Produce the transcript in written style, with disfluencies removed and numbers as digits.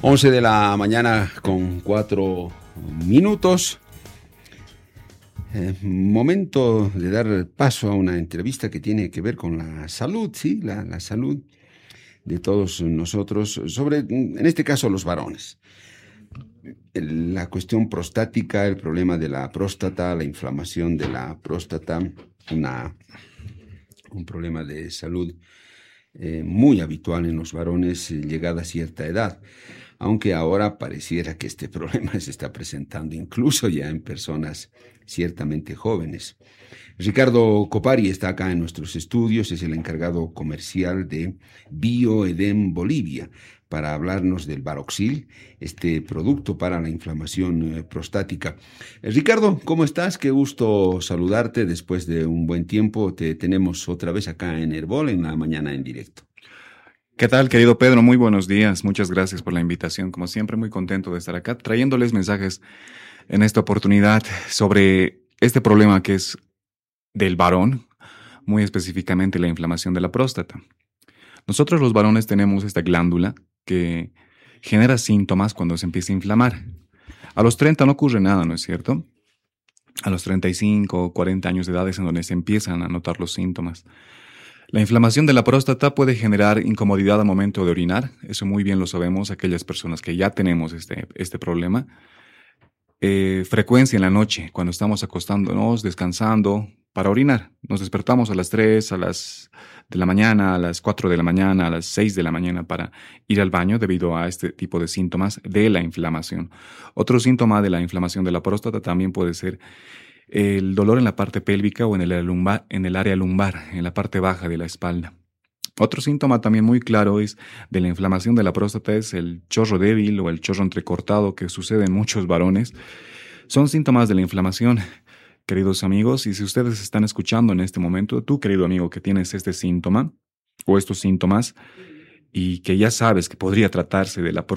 11 de la mañana con 4 minutos. Momento de dar paso a una entrevista que tiene que ver con la salud, ¿sí? La salud de todos nosotros, sobre, en este caso, los varones. La cuestión prostática, el problema de la próstata, la inflamación de la próstata, un problema de salud muy habitual en los varones llegada a cierta edad, aunque ahora pareciera que este problema se está presentando incluso ya en personas ciertamente jóvenes. Ricardo Copari está acá en nuestros estudios, es el encargado comercial de Bioedem Bolivia, para hablarnos del Baroxil, este producto para la inflamación prostática. Ricardo, ¿cómo estás? Qué gusto saludarte después de un buen tiempo. Te tenemos otra vez acá en Herbol en la mañana en directo. ¿Qué tal, querido Pedro? Muy buenos días. Muchas gracias por la invitación. Como siempre, muy contento de estar acá, trayéndoles mensajes en esta oportunidad sobre este problema que es del varón, muy específicamente la inflamación de la próstata. Nosotros los varones tenemos esta glándula que genera síntomas cuando se empieza a inflamar. A los 30 no ocurre nada, ¿no es cierto? A los 35 o 40 años de edad es en donde se empiezan a notar los síntomas. La inflamación de la próstata puede generar incomodidad al momento de orinar. Eso muy bien lo sabemos aquellas personas que ya tenemos este problema. Frecuencia en la noche, cuando estamos acostándonos, descansando, para orinar. Nos despertamos a las 3, de la mañana, a las 4 de la mañana, a las 6 de la mañana para ir al baño debido a este tipo de síntomas de la inflamación. Otro síntoma de la inflamación de la próstata también puede ser el dolor en la parte pélvica o en el área lumbar, en la parte baja de la espalda. Otro síntoma también muy claro es de la inflamación de la próstata es el chorro débil o el chorro entrecortado que sucede en muchos varones. Son síntomas de la inflamación, queridos amigos, y si ustedes están escuchando en este momento, tú, querido amigo, que tienes este síntoma o estos síntomas y que ya sabes que podría tratarse de la próstata,